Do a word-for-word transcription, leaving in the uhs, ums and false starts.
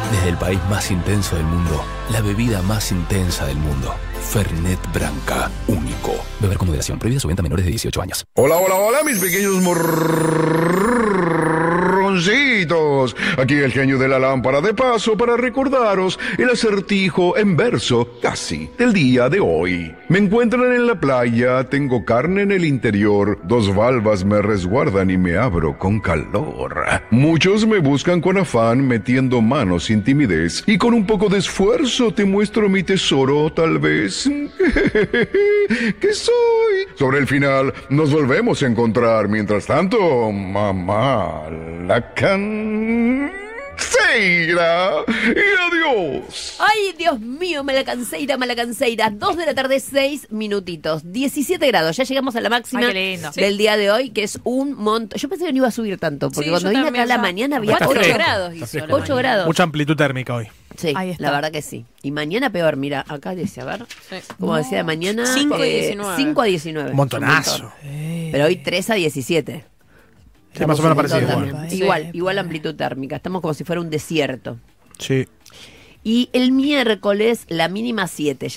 Desde el país más intenso del mundo, la bebida más intensa del mundo. Fernet Branca, único. Beber con moderación. Prohibida su venta a menores de dieciocho años. Hola, hola, hola, mis pequeños morroncitos. Aquí el genio de la lámpara de paso para recordaros el acertijo en verso, casi, del día de hoy. Me encuentran en la playa, tengo carne en el interior, dos valvas me resguardan y me abro con calor. Muchos me buscan con afán, metiendo manos sin timidez, y con un poco de esfuerzo te muestro mi tesoro, tal vez. ¿Qué soy? Sobre el final nos volvemos a encontrar. Mientras tanto, mamá, la canseira. Y adiós. Ay, Dios mío, malacanseira, malacanseira. Dos de la tarde, seis minutitos. diecisiete grados. Ya llegamos a la máxima Ay, qué lindo. del Sí. día de hoy, que es un montón. Yo pensé que no iba a subir tanto, porque Sí, cuando yo vine acá a también la ya. mañana había Está ocho fresco. grados Está hizo fresco. la ocho mañana. grados. Mucha amplitud térmica hoy. Sí, Ahí está. la verdad que sí. Y mañana peor, mira, acá dice, a ver, Sí. como decía de mañana, cinco a eh, diecinueve. cinco a diecinueve. Un montonazo. Un montón. Pero hoy tres a diecisiete. Sí, más o menos parecido. También. Igual. Sí. Igual, igual amplitud térmica. Estamos como si fuera un desierto. Sí. Y el miércoles la mínima siete.